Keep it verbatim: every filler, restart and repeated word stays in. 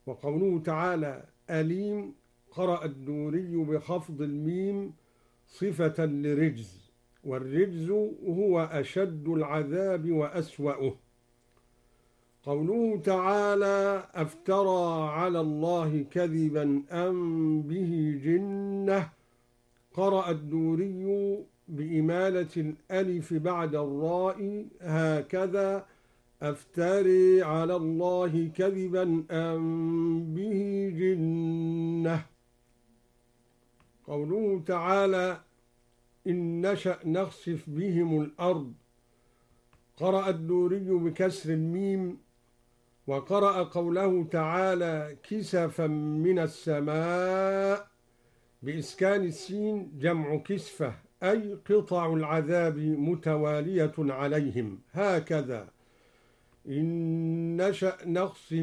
وقوله تعالى أليم قرأ الدوري بخفض الميم صفة لرجز، والرجز هو أشد العذاب وأسوأه. قوله تعالى أفترى على الله كذبا أم به جنة، قرأ الدوري بإمالة الألف بعد الراء هكذا أفتري على الله كذبا أم به جنة. قوله تعالى إن نشأ نخسف بهم الأرض، قرأ الدوري بكسر الميم، وقرأ قوله تعالى كسفا من السماء بإسكان السين جمع كسفة، أي قطع العذاب متوالية عليهم هكذا إن نشأ نخسف